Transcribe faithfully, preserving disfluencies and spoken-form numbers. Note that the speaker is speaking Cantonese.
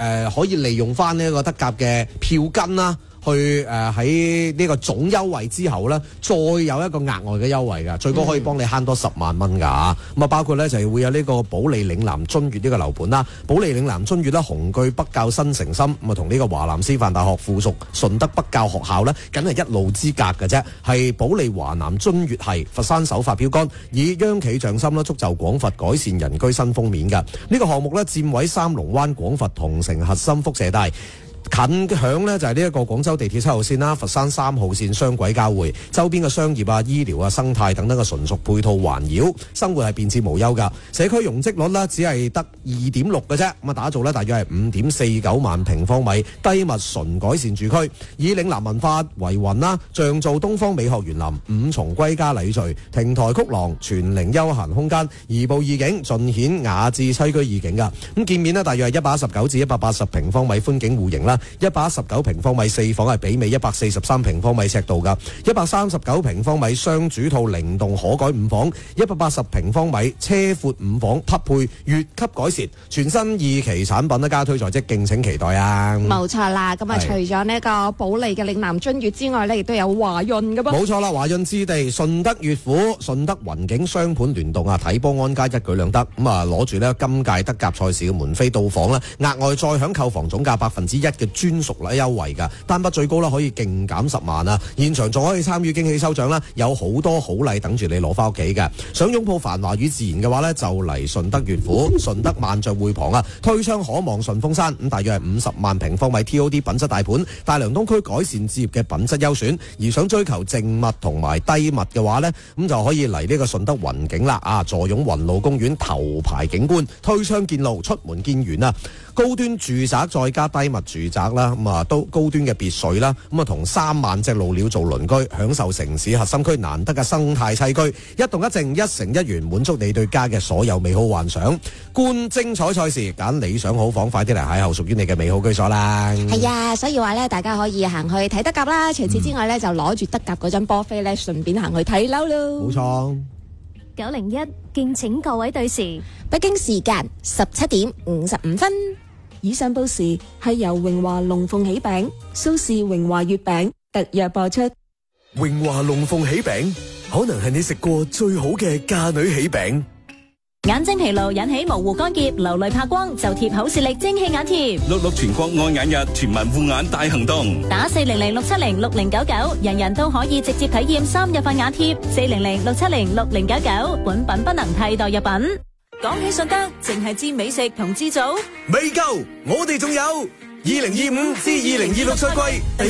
呃、可以利用翻呢個德甲嘅票根啦。去誒喺呢個總優惠之後咧，再有一個額外嘅優惠㗎，最高可以幫你慳多十萬蚊㗎。咁啊、嗯，包括咧就係會有呢個保利嶺南津悅呢個樓盤啦，保利嶺南津悅咧雄踞北滘新城心，咁啊同呢個華南師範大學附屬順德北滘學校咧，梗係一路之隔嘅啫。係保利華南津悅系佛山首發標杆，以央企匠心啦，促就廣佛改善人居新封面㗎。呢、這個項目咧佔位三龍灣廣佛同城核心輻射帶。近響呢就係呢一個廣州地鐵七號線啦，佛山三號線雙軌交匯，周邊嘅商業啊、醫療啊、生態等等嘅純屬配套環繞，生活係便捷無憂噶。社區容積率呢只係得二點六嘅啫，咁啊打造呢大約係五點四九萬平方米低密純改善住區，以嶺南文化為魂啦，像造東方美學園林、五重歸家禮序、亭台曲廊、全齡休閒空間，移步意境，盡顯雅致棲居意境噶。咁建面呢大約係一百一十九至一百八十平方米寬景戶型啦。一百一十九平方米四房係媲美一百四十三平方米尺度噶，一百三十九平方米雙主套靈動可改五房，一百八十平方米車闊五房，匹配越級改善，全新二期產品咧加推在即，敬請期待啊！ 冇錯啦，咁啊除咗呢個保利嘅嶺南津悅之外呢，亦都有華潤噶噃。冇錯啦，華潤置地、順德悅府、順德雲景雙盤聯動啊，睇波安家一舉兩得，咁啊攞住呢今屆德甲賽事嘅門飛到訪啦，額外再享購房總價百分之一嘅專屬咧優惠噶，單筆最高啦可以勁減十萬啊！現場仲可以參與驚喜抽獎啦，有好多好禮等住你攞翻屋企嘅。想擁抱繁華與自然嘅話呢，就嚟順德悅府、順德萬象匯旁啊，推窗可望順峰山，咁大約係五十萬平方米 T O D 品質大盤，大良東區改善置業嘅品質優選。而想追求靜謐同埋低密嘅話呢，咁就可以嚟呢個順德雲景啦啊！坐擁雲路公園頭排景觀，推窗見路，出門見園啊！高端住宅再加低密住宅啦，咁啊都高端嘅別墅啦，咁啊同三萬隻老鳥做鄰居，享受城市核心區難得嘅生態棲居，一動一靜一城一園，滿足你對家嘅所有美好幻想。觀精彩賽事，揀理想好房，快啲嚟邂逅屬於你嘅美好居所啦！ 係啊，所以話咧，大家可以行去睇德甲啦。除此之外咧，嗯、就攞住德甲嗰張波飛咧，順便行去睇樓咯。 冇錯。 九零一敬請各位對時， 北京時間十七點五十五分。 以上報時係由榮華龍鳳喜餅、蘇氏榮華月餅特約播出。 榮華龍鳳喜餅可能係你食過最好嘅嫁女喜餅。 眼睛疲勞引起模糊乾澀、流淚怕光，就貼好視力精氣眼貼。 六六全國愛眼日，全民護眼大行動。 打四零零六七零六零九九，人人都可以直接體驗三日份眼貼。四零零六七零六零九九，本品不能替代藥品。講起順德，淨係知美食同知祖未夠，我哋仲有二零二五至二零二六賽季。